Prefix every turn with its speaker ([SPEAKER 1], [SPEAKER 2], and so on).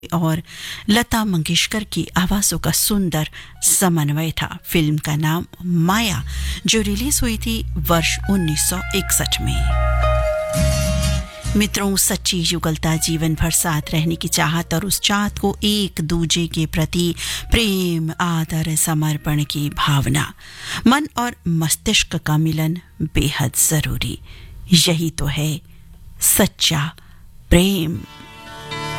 [SPEAKER 1] और लता मंगेशकर की आवाज़ों का सुंदर समन्वय था। फिल्म का नाम माया, जो रिलीज हुई थी वर्ष 1961 में। मित्रों, सच्ची युगलता, जीवन भर साथ रहने की चाहत और उस चाहत को एक दूजे के प्रति प्रेम, आदर, समर्पण की भावना, मन और मस्तिष्क का मिलन बेहद जरूरी। यही तो है सच्चा प्रेम।